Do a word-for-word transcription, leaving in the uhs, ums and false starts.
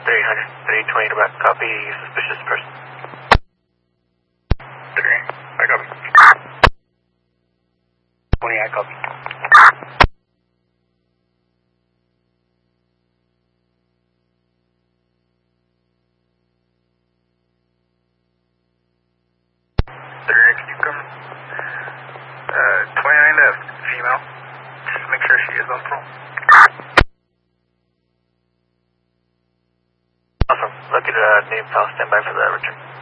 three hundred, three twenty to back, copy, suspicious person. three, I copy. twenty, I copy. three, can you come? Uh, twenty-nine left, female. Just make sure she is on patrol. Awesome. Lucky to uh, name file, stand by for the return.